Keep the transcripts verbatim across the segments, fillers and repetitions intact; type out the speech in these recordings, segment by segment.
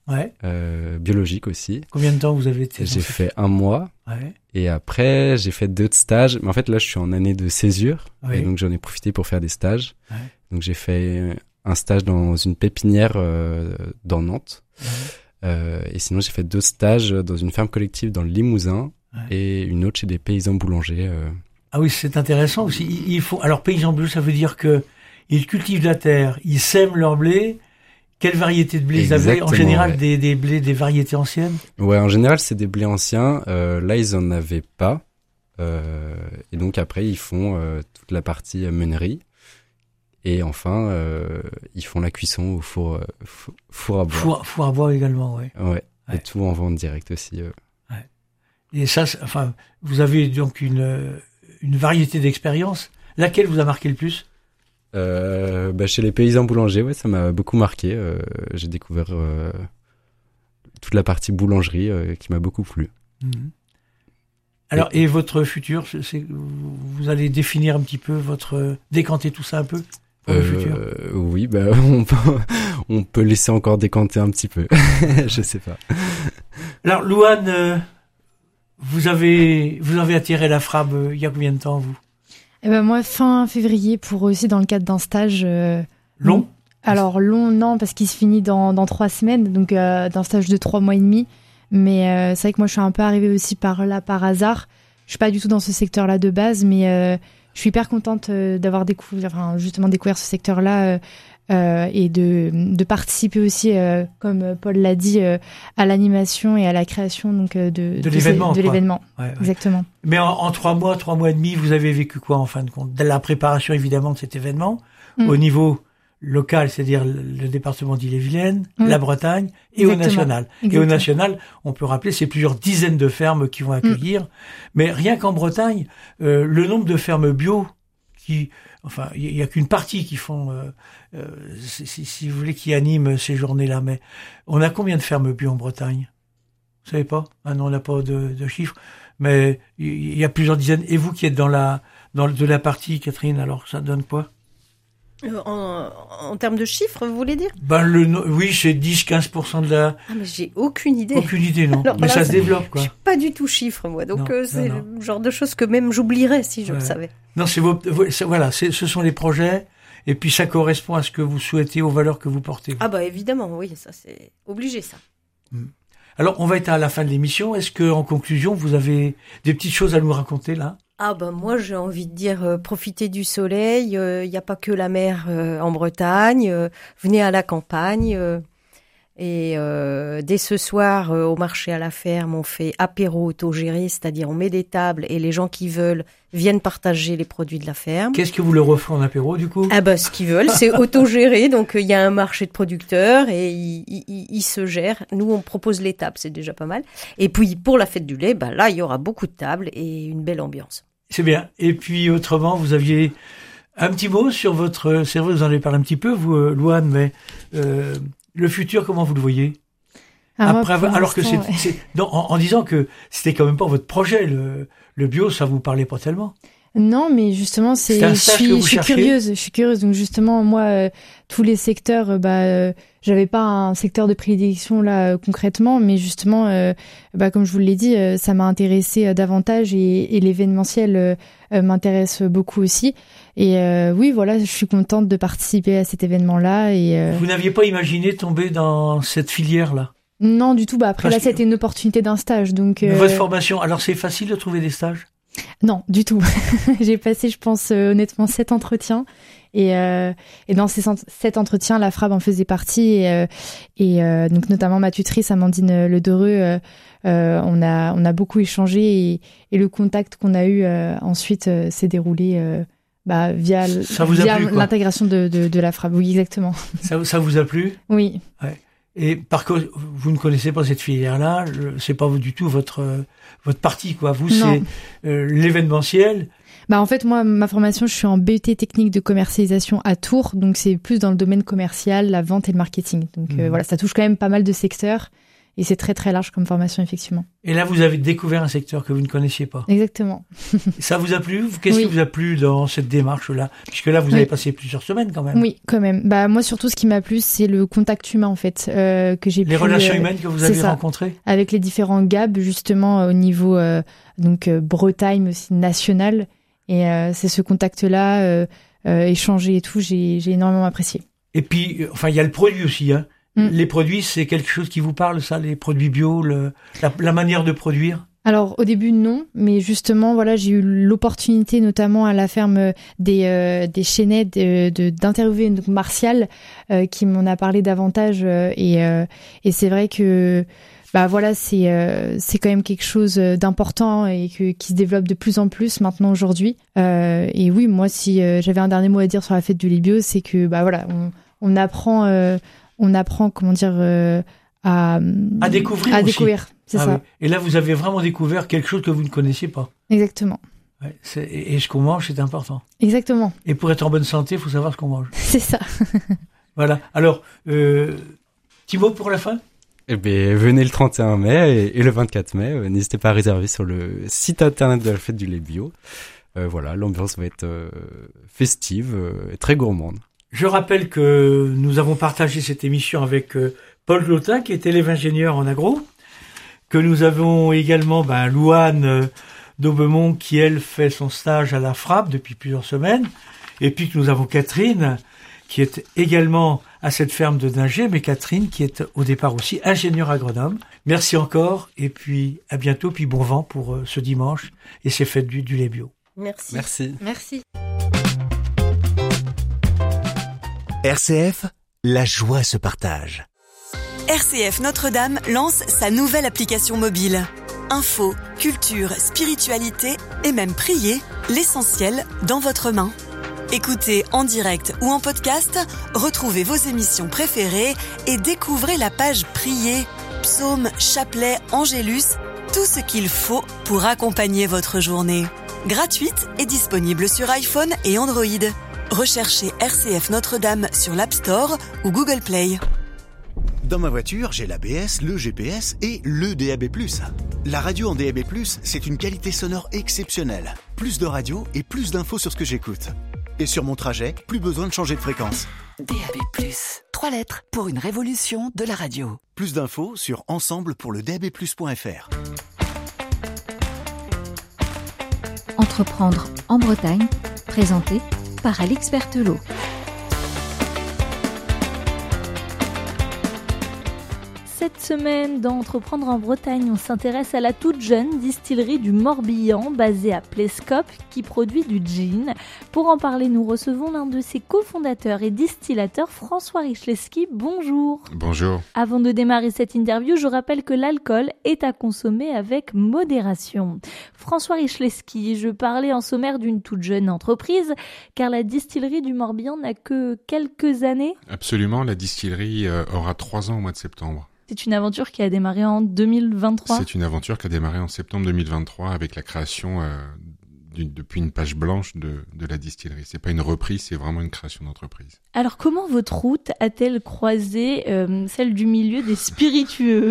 Ouais. Euh, biologique aussi. Combien de temps vous avez été? J'ai fait un mois. Ouais. Et après, j'ai fait d'autres stages. Mais en fait, là, je suis en année de césure. Oui. Et donc, j'en ai profité pour faire des stages. Ouais. Donc, j'ai fait un stage dans une pépinière euh, dans Nantes. Ouais. Euh, et sinon, j'ai fait deux stages dans une ferme collective dans le Limousin. Ouais. Et une autre chez des paysans boulangers. Euh... Ah oui, c'est intéressant aussi. Il faut. Alors, paysans bleus, ça veut dire que ils cultivent la terre, ils sèment leur blé. Quelle variété de blé ils avaient? En général, ouais. des, des blés, des variétés anciennes? Ouais, en général, c'est des blés anciens. Euh, là, ils en avaient pas. Euh, et donc, après, ils font euh, toute la partie meunerie. Et enfin, euh, ils font la cuisson au four, euh, four à bois. Four, four à bois également, oui. Ouais. ouais. Et tout en vente directe aussi. Euh. Ouais. Et ça, enfin, vous avez donc une, une variété d'expériences. Laquelle vous a marqué le plus? Euh, bah chez les paysans boulangers, ouais, ça m'a beaucoup marqué. Euh, j'ai découvert euh, toute la partie boulangerie euh, qui m'a beaucoup plu. Mmh. Alors, et, et votre futur, c'est, vous allez définir un petit peu votre, décanter tout ça un peu pour euh, le futur? Oui, bah on peut, on peut laisser encore décanter un petit peu. Je sais pas. Alors, Louane, euh, vous avez, vous avez attiré la F R A B euh, il y a combien de temps, vous? Eh ben moi, fin février, pour aussi dans le cadre d'un stage... Euh, long Alors, long, non, parce qu'il se finit dans, dans trois semaines, donc euh, d'un stage de trois mois et demi. Mais euh, c'est vrai que moi, je suis un peu arrivée aussi par là, par hasard. Je suis pas du tout dans ce secteur-là de base, mais euh, je suis hyper contente euh, d'avoir découvert, enfin, justement découvert ce secteur-là euh, euh, et de, de participer aussi, euh, comme Paul l'a dit, euh, à l'animation et à la création donc, euh, de, de, de l'événement. De l'événement, ouais, ouais. Exactement. Mais en, en trois mois, trois mois et demi, vous avez vécu quoi en fin de compte? De la préparation évidemment de cet événement, mmh. au niveau local, c'est-à-dire le département d'Ille-et-Vilaine, mmh. la Bretagne, et Exactement. Au national. Exactement. Et au national, on peut rappeler, c'est plusieurs dizaines de fermes qui vont accueillir. Mmh. Mais rien qu'en Bretagne, euh, le nombre de fermes bio qui, enfin, il y, y a qu'une partie qui font, euh, euh, si, si vous voulez, qui animent ces journées-là. Mais on a combien de fermes bio en Bretagne? Vous savez pas? Ah non, on n'a pas de, de chiffres. Mais il y a plusieurs dizaines. Et vous qui êtes dans la, dans de la partie, Catherine, alors ça donne quoi? Euh, en, en termes de chiffres, vous voulez dire? Ben le, oui, c'est dix à quinze pour cent de la... Ah, mais j'ai aucune idée. Aucune idée, non. Alors, mais là, ça se développe, quoi. Je suis pas du tout chiffre, moi. Donc, non, euh, c'est non, non. le genre de choses que même j'oublierais si je ouais. le savais. Non, c'est vos, c'est, voilà, c'est, ce sont les projets. Et puis, ça correspond à ce que vous souhaitez, aux valeurs que vous portez. Vous. Ah, bah, évidemment, oui, ça, c'est obligé, ça. Hum. Alors, on va être à la fin de l'émission. Est-ce que, en conclusion, vous avez des petites choses à nous raconter, là? Ah ben moi j'ai envie de dire euh, profitez du soleil, il euh, n'y a pas que la mer euh, en Bretagne, euh, venez à la campagne euh, et euh, dès ce soir euh, au marché à la ferme on fait apéro autogéré, c'est-à-dire on met des tables et les gens qui veulent viennent partager les produits de la ferme. Qu'est-ce que vous leur offrez en apéro du coup? Ah ben ce qu'ils veulent, c'est autogéré, donc il euh, y a un marché de producteurs et ils il, il, il se gèrent. Nous on propose les tables, c'est déjà pas mal. Et puis pour la fête du lait, ben là il y aura beaucoup de tables et une belle ambiance. C'est bien. Et puis autrement, vous aviez un petit mot sur votre... C'est vrai, vous en avez parlé un petit peu, vous, euh, Louane, mais euh, le futur, comment vous le voyez? alors, Après, moi, alors que c'est, ouais. c'est non, en, en disant que c'était quand même pas votre projet, le, le bio, ça vous parlait pas tellement. Non, mais justement, c'est, c'est un je stage suis, que vous je suis cherchez. curieuse, je suis curieuse. Donc justement, moi, euh, tous les secteurs, euh, bah, euh, j'avais pas un secteur de prédilection là euh, concrètement, mais justement, euh, bah, comme je vous l'ai dit, euh, ça m'a intéressé euh, davantage et, et l'événementiel euh, euh, m'intéresse beaucoup aussi. Et euh, oui, voilà, je suis contente de participer à cet événement-là. Et euh... vous n'aviez pas imaginé tomber dans cette filière-là? Non, du tout. Bah après, Parce là, que... c'était une opportunité d'un stage, donc. Euh... Votre formation, alors c'est facile de trouver des stages? Non, du tout. J'ai passé, je pense, euh, honnêtement, sept entretiens. Et, euh, et dans ces sept entretiens, la F R A B en faisait partie. Et, euh, et euh, donc, notamment ma tutrice, Amandine Ledereux, euh, euh, on, a, on a beaucoup échangé. Et, et le contact qu'on a eu euh, ensuite euh, s'est déroulé euh, bah, via, via plu, l'intégration de, de, de la F R A B. Oui, exactement. Ça, ça vous a plu? Oui. Ouais. Et par contre, vous ne connaissez pas cette filière-là, c'est pas du tout votre votre partie, quoi. Vous, non. c'est euh, l'événementiel. Bah en fait, moi, ma formation, je suis en B U T technique de commercialisation à Tours, donc c'est plus dans le domaine commercial, la vente et le marketing. Donc mmh. euh, voilà, ça touche quand même pas mal de secteurs. et c'est très très large comme formation effectivement. Et là, vous avez découvert un secteur que vous ne connaissiez pas. Exactement. Ça vous a plu? Qu'est-ce oui. qui vous a plu dans cette démarche-là? Puisque là, vous oui. avez passé plusieurs semaines quand même. Oui, quand même. Bah moi, surtout, ce qui m'a plu, c'est le contact humain en fait euh, que j'ai. Les pu, relations euh, humaines que vous avez ça, rencontrées. Avec les différents G A B justement euh, au niveau euh, donc euh, Bretagne, mais aussi national. Et euh, c'est ce contact-là, euh, euh, échanger et tout, j'ai, j'ai énormément apprécié. Et puis, enfin, il y a le produit aussi, hein. Mm. Les produits, c'est quelque chose qui vous parle, ça, les produits bio, le, la, la manière de produire? Alors, au début, non, mais justement, voilà, j'ai eu l'opportunité, notamment à la ferme des, euh, des Chênaies, de, de, d'interviewer donc Martial, euh, qui m'en a parlé davantage, euh, et, euh, et c'est vrai que, bah voilà, c'est, euh, c'est quand même quelque chose d'important et que, qui se développe de plus en plus maintenant aujourd'hui. Euh, et oui, moi, si euh, j'avais un dernier mot à dire sur la fête du lait bio, c'est que, bah voilà, on, on apprend, euh, on apprend, comment dire, euh, à, à découvrir. À aussi. découvrir, c'est ah ça. Oui. Et là, vous avez vraiment découvert quelque chose que vous ne connaissiez pas. Exactement. Ouais, c'est, et ce qu'on mange, c'est important. Exactement. Et pour être en bonne santé, il faut savoir ce qu'on mange. C'est ça. Voilà. Alors, euh, petit mot pour la fin? Eh bien, venez le trente et un mai et, et le vingt-quatre mai. Euh, n'hésitez pas à réserver sur le site internet de la fête du lait bio. Euh, voilà, l'ambiance va être euh, festive euh, et très gourmande. Je rappelle que nous avons partagé cette émission avec euh, Paul Clotin, qui est élève ingénieur en agro, que nous avons également ben, Louane euh, d'Aubemont, qui elle fait son stage à la Frappe depuis plusieurs semaines, et puis que nous avons Catherine, qui est également à cette ferme de Dinger, mais Catherine qui est au départ aussi ingénieure agronome. Merci encore, et puis à bientôt, puis bon vent pour euh, ce dimanche et ces fêtes du, du lait bio. Merci. Merci. Merci. R C F, la joie se partage. R C F Notre-Dame lance sa nouvelle application mobile. Info, culture, spiritualité et même prier, l'essentiel dans votre main. Écoutez en direct ou en podcast, retrouvez vos émissions préférées et découvrez la page Prier, psaumes, chapelets, angélus, tout ce qu'il faut pour accompagner votre journée. Gratuite et disponible sur iPhone et Android. Recherchez R C F Notre-Dame sur l'App Store ou Google Play. Dans ma voiture, j'ai l'A B S, le G P S et le D A B plus. La radio en D A B plus, c'est une qualité sonore exceptionnelle. Plus de radio et plus d'infos sur ce que j'écoute. Et sur mon trajet, plus besoin de changer de fréquence. D A B plus, trois lettres pour une révolution de la radio. Plus d'infos sur ensemble pour le d a b plus point f r. Entreprendre en Bretagne, présenté par Alix Berthelot. Cette semaine, dans Entreprendre en Bretagne, on s'intéresse à la toute jeune distillerie du Morbihan, basée à Plescope, qui produit du gin. Pour en parler, nous recevons l'un de ses cofondateurs et distillateurs, François Rychlewski. Bonjour. Bonjour. Avant de démarrer cette interview, je rappelle que l'alcool est à consommer avec modération. François Rychlewski, je parlais en sommaire d'une toute jeune entreprise, car la distillerie du Morbihan n'a que quelques années. Absolument, la distillerie euh, aura trois ans au mois de septembre. C'est une aventure qui a démarré en deux mille vingt-trois. C'est une aventure qui a démarré en septembre deux mille vingt-trois avec la création euh, d'une, depuis une page blanche de, de la distillerie. C'est pas une reprise, c'est vraiment une création d'entreprise. Alors comment votre route a-t-elle croisé euh, celle du milieu des spiritueux ?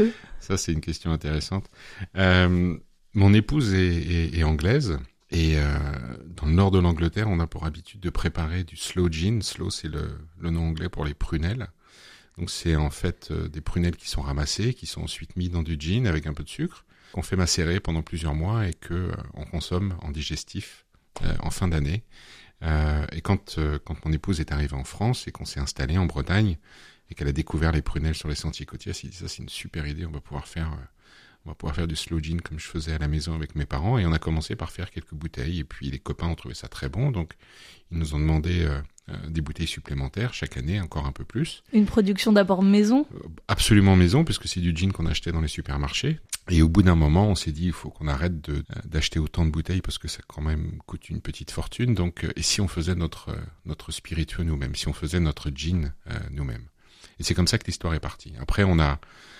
Ça, c'est une question intéressante. Euh, mon épouse est, est, est anglaise. Et euh, dans le nord de l'Angleterre, on a pour habitude de préparer du sloe gin. Sloe, c'est le, le nom anglais pour les prunelles. Donc c'est en fait euh, des prunelles qui sont ramassées, qui sont ensuite mises dans du gin avec un peu de sucre, qu'on fait macérer pendant plusieurs mois et que euh, on consomme en digestif euh, en fin d'année. Euh, et quand euh, quand mon épouse est arrivée en France et qu'on s'est installé en Bretagne et qu'elle a découvert les prunelles sur les sentiers côtiers, elle s'est dit ça c'est une super idée, on va pouvoir faire euh, on va pouvoir faire du sloe gin comme je faisais à la maison avec mes parents. Et on a commencé par faire quelques bouteilles et puis les copains ont trouvé ça très bon, donc ils nous ont demandé euh, Euh, des bouteilles supplémentaires chaque année, encore un peu plus. Une production d'abord maison ? euh, Absolument maison, puisque c'est du gin qu'on achetait dans les supermarchés. Et au bout d'un moment, on s'est dit, il faut qu'on arrête de, euh, d'acheter autant de bouteilles, parce que ça quand même coûte une petite fortune. Donc, euh, et si on faisait notre, euh, notre spiritueux nous-mêmes, si on faisait notre gin euh, nous-mêmes. Et c'est comme ça que l'histoire est partie. Après, on a,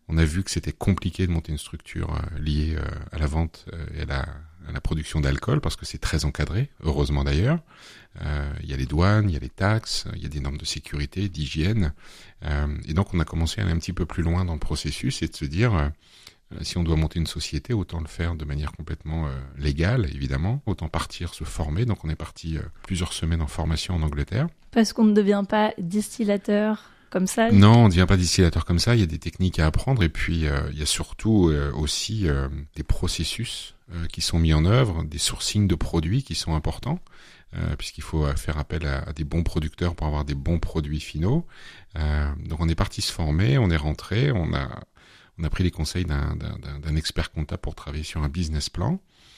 on a vu que c'était compliqué de monter une structure euh, liée euh, à la vente euh, et à la, à la production d'alcool, parce que c'est très encadré, heureusement d'ailleurs. Euh, il y a les douanes, il y a les taxes, il y a des normes de sécurité, d'hygiène. Euh, et donc on a commencé à aller un petit peu plus loin dans le processus et de se dire, euh, si on doit monter une société, autant le faire de manière complètement euh, légale, évidemment, autant partir, se former. Donc on est parti euh, plusieurs semaines en formation en Angleterre. Parce qu'on ne devient pas distillateur comme ça? Non, on ne devient pas distillateur comme ça. Il y a des techniques à apprendre et puis euh, il y a surtout euh, aussi euh, des processus euh, qui sont mis en œuvre, des sourcings de produits qui sont importants, euh, puisqu'il faut faire appel à, à des bons producteurs pour avoir des bons produits finaux. Euh, donc on est parti se former, on est rentré, on a, on a pris les conseils d'un, d'un, d'un expert comptable pour travailler sur un business plan.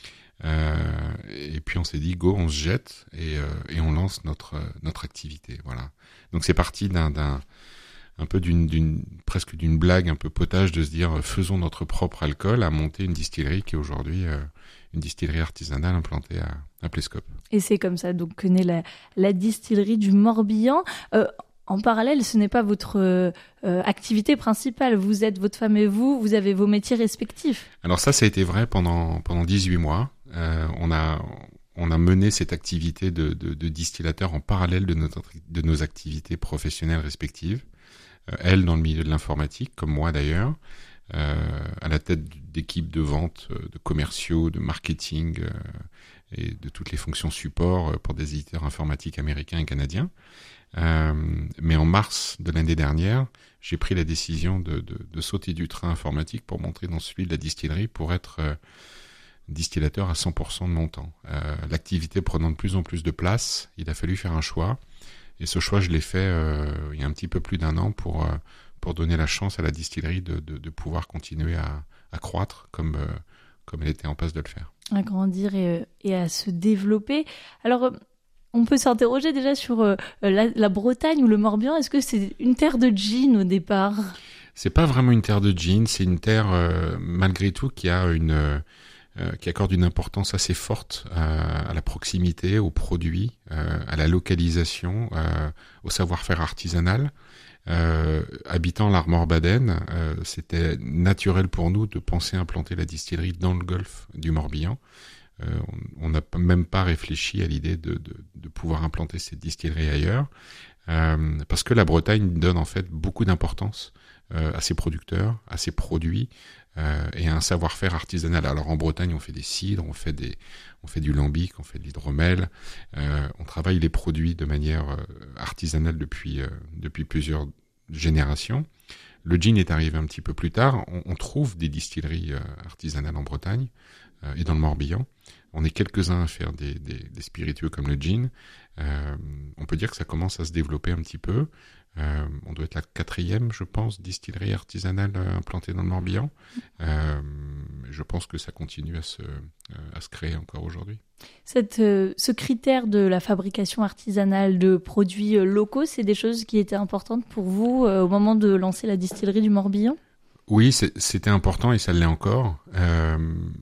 Euh, et puis on s'est dit go, on se jette et, euh, et on lance notre notre activité. Voilà. Donc c'est parti d'un d'un un peu d'une d'une presque d'une blague un peu potage de se dire faisons notre propre alcool, à monter une distillerie qui est aujourd'hui euh, une distillerie artisanale implantée à, à Plescope. Et c'est comme ça donc que naît la la distillerie du Morbihan. Euh, En parallèle, ce n'est pas votre euh, activité principale. Vous êtes, votre femme et vous, vous avez vos métiers respectifs. Alors ça, ça a été vrai pendant pendant dix-huit mois. Euh, on a on a mené cette activité de, de, de distillateur en parallèle de notre de nos activités professionnelles respectives. Euh, elle dans le milieu de l'informatique, comme moi d'ailleurs, euh, à la tête d'équipes de vente, de commerciaux, de marketing euh, et de toutes les fonctions support pour des éditeurs informatiques américains et canadiens. Euh, mais en mars de l'année dernière, j'ai pris la décision de, de, de sauter du train informatique pour montrer dans celui de la distillerie pour être euh, distillateur à cent pour cent de mon temps. Euh, l'activité prenant de plus en plus de place, il a fallu faire un choix. Et ce choix, je l'ai fait euh, il y a un petit peu plus d'un an pour, euh, pour donner la chance à la distillerie de, de, de pouvoir continuer à, à croître comme, euh, comme elle était en passe de le faire. À grandir et, et à se développer. Alors, on peut s'interroger déjà sur euh, la, la Bretagne ou le Morbihan. Est-ce que c'est une terre de gin au départ ? C'est pas vraiment une terre de gin, c'est une terre euh, malgré tout qui a une euh, qui accorde une importance assez forte euh, à la proximité, aux produits, euh, à la localisation, euh, au savoir-faire artisanal. Euh, habitant l'Armor-Baden, euh, c'était naturel pour nous de penser à implanter la distillerie dans le golfe du Morbihan. Euh, on n'a même pas réfléchi à l'idée de, de, de pouvoir implanter cette distillerie ailleurs, euh, parce que la Bretagne donne en fait beaucoup d'importance euh, à ses producteurs, à ses produits euh, et à un savoir-faire artisanal. Alors en Bretagne, on fait des cidres, on fait des, on fait du lambic, on fait de l'hydromel, euh, on travaille les produits de manière euh, artisanale depuis euh, depuis plusieurs générations. Le gin est arrivé un petit peu plus tard. On, on trouve des distilleries euh, artisanales en Bretagne euh, et dans le Morbihan. On est quelques-uns à faire des, des, des spiritueux comme le gin. Euh, on peut dire que ça commence à se développer un petit peu. Euh, on doit être la quatrième, je pense, distillerie artisanale euh, implantée dans le Morbihan. Euh, je pense que ça continue à se, euh, à se créer encore aujourd'hui. Cette, euh, ce critère de la fabrication artisanale de produits euh, locaux, c'est des choses qui étaient importantes pour vous euh, au moment de lancer la distillerie du Morbihan ? Oui, c'est, c'était important et ça l'est encore. Euh,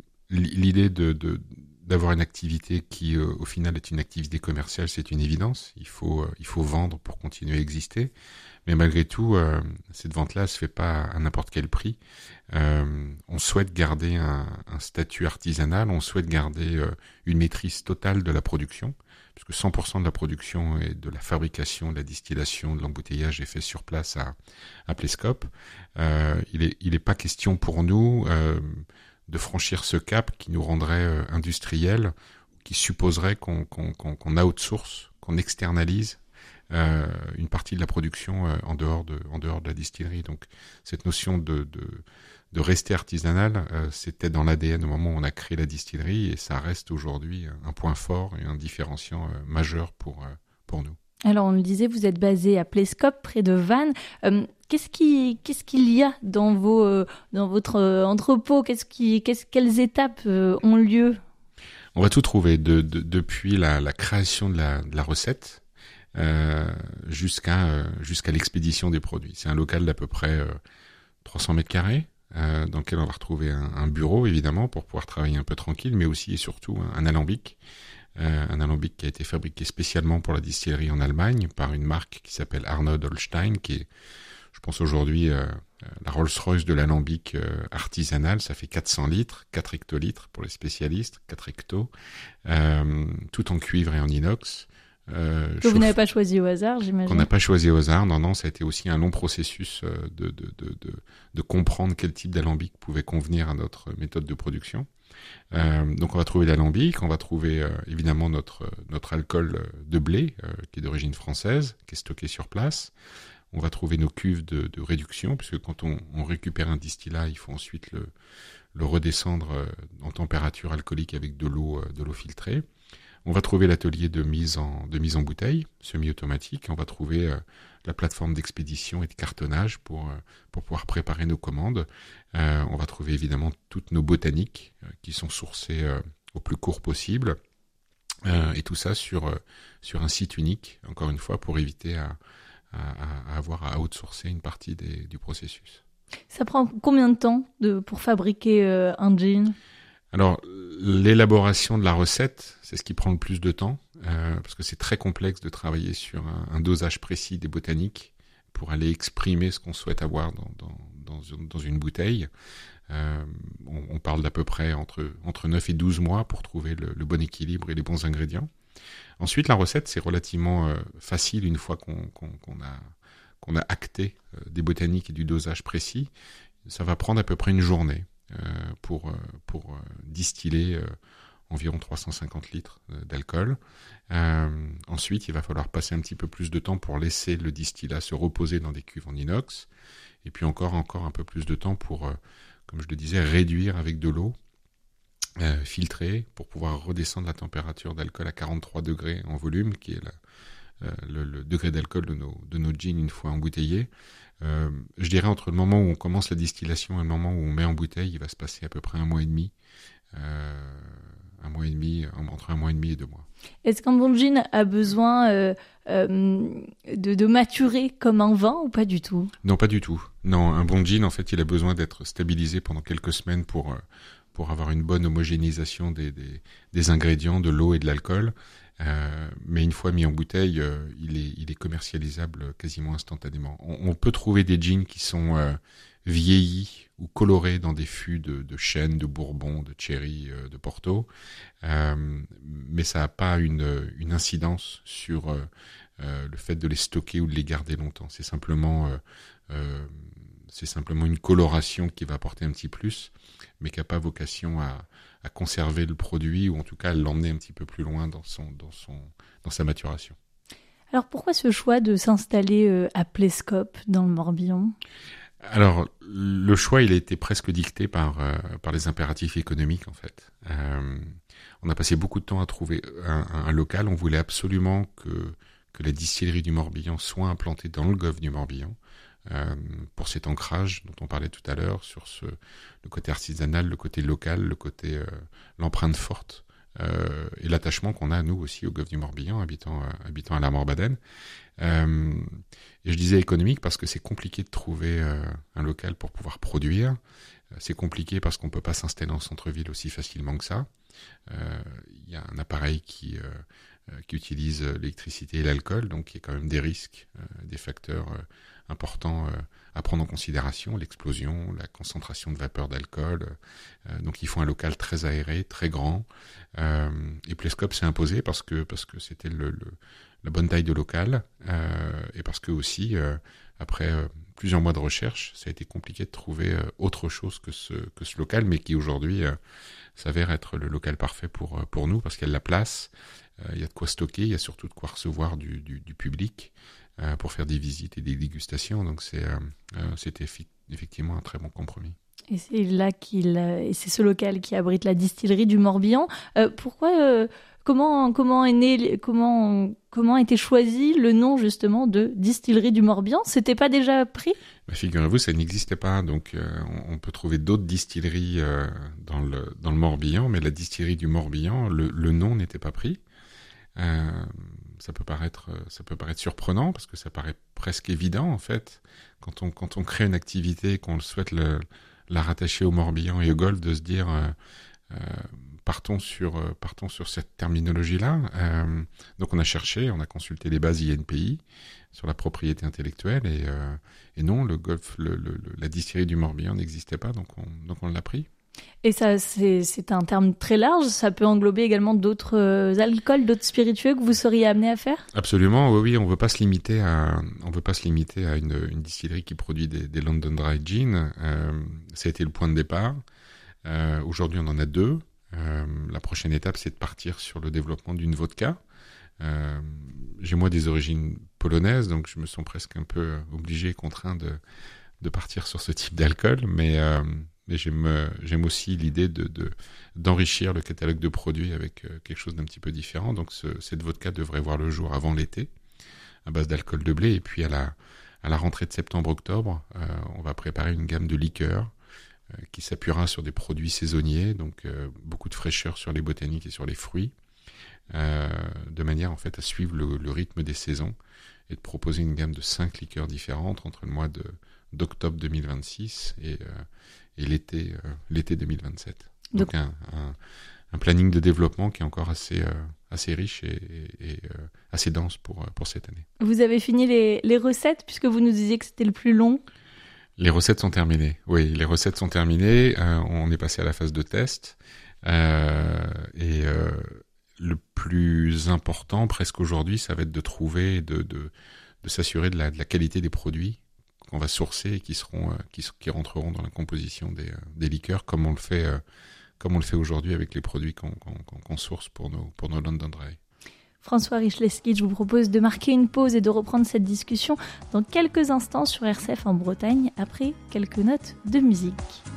l'idée de, de d'avoir une activité qui, euh, au final, est une activité commerciale, c'est une évidence. Il faut, euh, il faut vendre pour continuer à exister. Mais malgré tout, euh, cette vente-là se fait pas à n'importe quel prix. Euh, on souhaite garder un, un statut artisanal, on souhaite garder euh, une maîtrise totale de la production, puisque cent pour cent de la production et de la fabrication, de la distillation, de l'embouteillage est fait sur place à, à Plescope. Euh, il est, il est pas question pour nous euh, de franchir ce cap qui nous rendrait euh, industriel, qui supposerait qu'on, qu'on, qu'on, qu'on outsource, qu'on externalise euh, une partie de la production euh, en dehors de, en dehors de la distillerie. Donc cette notion de, de, de rester artisanal, euh, c'était dans l'A D N au moment où on a créé la distillerie et ça reste aujourd'hui un point fort et un différenciant euh, majeur pour, euh, pour nous. Alors on le disait, vous êtes basé à Plescope, près de Vannes. Euh, qu'est-ce qui, qu'est-ce qu'il y a dans vos, euh, dans votre euh, entrepôt ? Qu'est-ce qui, qu'est-ce, quelles étapes euh, ont lieu ? On va tout trouver, de, de, depuis la, la création de la, de la recette euh, jusqu'à, euh, jusqu'à l'expédition des produits. C'est un local d'à peu près euh, trois cents mètres carrés, euh, dans lequel on va retrouver un, un bureau évidemment pour pouvoir travailler un peu tranquille, mais aussi et surtout un, un alambic. Euh, un alambic qui a été fabriqué spécialement pour la distillerie en Allemagne par une marque qui s'appelle Arnold Holstein, qui est, je pense aujourd'hui euh, la Rolls-Royce de l'alambic euh, artisanal, ça fait quatre cents litres, quatre hectolitres pour les spécialistes, quatre hectos, euh, tout en cuivre et en inox. Euh, que chauffe... vous n'avez pas choisi au hasard, j'imagine. Qu'on n'a pas choisi au hasard, non, non, ça a été aussi un long processus euh, de, de, de, de, de comprendre quel type d'alambic pouvait convenir à notre méthode de production. Euh, donc on va trouver l'alambic, on va trouver euh, évidemment notre, notre alcool de blé, euh, qui est d'origine française, qui est stocké sur place. On va trouver nos cuves de, de réduction, puisque quand on, on récupère un distillat, il faut ensuite le, le redescendre euh, en température alcoolique avec de l'eau, euh, de l'eau filtrée. On va trouver l'atelier de mise en, de mise en bouteille, semi-automatique. On va trouver euh, la plateforme d'expédition et de cartonnage pour, euh, pour pouvoir préparer nos commandes. Euh, on va trouver évidemment toutes nos botaniques euh, qui sont sourcées euh, au plus court possible. Euh, et tout ça sur, euh, sur un site unique, encore une fois, pour éviter à, à, à avoir à outsourcer une partie des, du processus. Ça prend combien de temps de, pour fabriquer euh, un gin ? Alors, l'élaboration de la recette, c'est ce qui prend le plus de temps, euh, parce que c'est très complexe de travailler sur un, un dosage précis des botaniques pour aller exprimer ce qu'on souhaite avoir dans, dans, dans, dans une bouteille. Euh, on, on parle d'à peu près entre, entre neuf et douze mois pour trouver le, le bon équilibre et les bons ingrédients. Ensuite, la recette, c'est relativement euh, facile une fois qu'on, qu'on, qu'on, a, qu'on a acté euh, des botaniques et du dosage précis. Ça va prendre à peu près une journée. Euh, pour, euh, pour euh, distiller euh, environ trois cent cinquante litres euh, d'alcool. Euh, ensuite, il va falloir passer un petit peu plus de temps pour laisser le distillat se reposer dans des cuves en inox. Et puis encore, encore un peu plus de temps pour, euh, comme je le disais, réduire avec de l'eau, euh, filtrer, pour pouvoir redescendre la température d'alcool à quarante-trois degrés en volume, qui est la, euh, le, le degré d'alcool de nos, de nos gins une fois embouteillés. Euh, je dirais entre le moment où on commence la distillation et le moment où on met en bouteille, il va se passer à peu près un mois et demi, euh, un mois et demi, entre un mois et demi et deux mois. Est-ce qu'un bon gin a besoin euh, euh, de, de maturer comme un vin ou pas du tout ? Non, pas du tout. Non, un bon gin, en fait, il a besoin d'être stabilisé pendant quelques semaines pour pour avoir une bonne homogénéisation des des, des ingrédients, de l'eau et de l'alcool. Euh, mais une fois mis en bouteille, euh, il est il est commercialisable quasiment instantanément. On, on peut trouver des gins qui sont euh, vieillis ou colorés dans des fûts de, de chêne, de bourbon, de cherry, euh, de porto, euh, mais ça n'a pas une une incidence sur euh, euh, le fait de les stocker ou de les garder longtemps. C'est simplement euh, euh, c'est simplement une coloration qui va apporter un petit plus, mais qui n'a pas vocation à à conserver le produit ou en tout cas à l'emmener un petit peu plus loin dans son dans son dans sa maturation. Alors pourquoi ce choix de s'installer euh, à Plescope dans le Morbihan ? Alors le choix il a été presque dicté par euh, par les impératifs économiques en fait. Euh, on a passé beaucoup de temps à trouver un, un local. On voulait absolument que que la distillerie du Morbihan soit implantée dans le golfe du Morbihan. Euh, pour cet ancrage dont on parlait tout à l'heure, sur ce, le côté artisanal, le côté local, le côté euh, l'empreinte forte euh, et l'attachement qu'on a nous aussi au golfe du Morbihan, habitant, euh, habitant à la Morbaden. Euh, et je disais économique parce que c'est compliqué de trouver euh, un local pour pouvoir produire. C'est compliqué parce qu'on peut pas s'installer en centre-ville aussi facilement que ça. Il euh, y a un appareil qui euh, qui utilise l'électricité et l'alcool, donc il y a quand même des risques, euh, des facteurs euh, importants euh, à prendre en considération, l'explosion, la concentration de vapeur d'alcool. Euh, donc il faut un local très aéré, très grand. Euh, et Plescope s'est imposé parce que parce que c'était le, le la bonne taille de local euh, et parce que aussi euh, après euh, plusieurs mois de recherche, ça a été compliqué de trouver euh, autre chose que ce que ce local, mais qui aujourd'hui euh, s'avère être le local parfait pour pour nous parce qu'il y a de la place, euh, il y a de quoi stocker, il y a surtout de quoi recevoir du du, du public euh, pour faire des visites et des dégustations. Donc c'est euh, euh, c'était fi- effectivement un très bon compromis. Et c'est là qu'il et c'est ce local qui abrite la distillerie du Morbihan. Euh, pourquoi euh, Comment comment est né comment comment a été choisi le nom justement de distillerie du Morbihan ? C'était pas déjà pris ? Bah, figurez-vous, ça n'existait pas. Donc euh, on, on peut trouver d'autres distilleries euh, dans le dans le Morbihan, mais la distillerie du Morbihan, le, le nom n'était pas pris. Euh, ça peut paraître ça peut paraître surprenant parce que ça paraît presque évident en fait quand on quand on crée une activité qu'on souhaite le, la rattacher au Morbihan et au golfe, de se dire euh, euh, partons sur euh, partons sur cette terminologie-là. Euh, donc on a cherché, on a consulté les bases I N P I sur la propriété intellectuelle et, euh, et non, le golf, le, le, la distillerie du Morbihan n'existait pas, donc on, donc on l'a pris. Et ça, c'est, c'est un terme très large, ça peut englober également d'autres euh, alcools, d'autres spiritueux que vous seriez amené à faire ? Absolument, oui, oui, on veut pas se limiter à, on veut pas se limiter à une, une distillerie qui produit des, des London Dry Gin. Euh, ça a été le point de départ. Euh, aujourd'hui, on en a deux. Euh, la prochaine étape, c'est de partir sur le développement d'une vodka. Euh, j'ai moi des origines polonaises, donc je me sens presque un peu obligé et contraint de, de partir sur ce type d'alcool, mais, euh, mais j'aime, j'aime aussi l'idée de, de, d'enrichir le catalogue de produits avec euh, quelque chose d'un petit peu différent. Donc ce, cette vodka devrait voir le jour avant l'été, à base d'alcool de blé, et puis à la, à la rentrée de septembre-octobre, euh, on va préparer une gamme de liqueurs euh, qui s'appuiera sur des produits saisonniers, donc euh, beaucoup de fraîcheur sur les botaniques et sur les fruits. Euh, de manière en fait à suivre le, le rythme des saisons et de proposer une gamme de cinq liqueurs différentes entre le mois de, d'octobre deux mille vingt-six et, euh, et l'été, euh, l'été deux mille vingt-sept. Donc, Donc un, un, un planning de développement qui est encore assez, euh, assez riche et, et, et euh, assez dense pour, pour cette année. Vous avez fini les, les recettes puisque vous nous disiez que c'était le plus long ? Les recettes sont terminées, oui, les recettes sont terminées, euh, on est passé à la phase de test euh, et euh, le plus important, presque aujourd'hui, ça va être de trouver, de, de, de s'assurer de la, de la qualité des produits qu'on va sourcer et qui seront, euh, qui, qui rentreront dans la composition des, euh, des liqueurs, comme on le fait, euh, comme on le fait aujourd'hui avec les produits qu'on, qu'on, qu'on source pour nos, pour nos London Dry. François Richleski, je vous propose de marquer une pause et de reprendre cette discussion dans quelques instants sur R C F en Bretagne, après quelques notes de musique.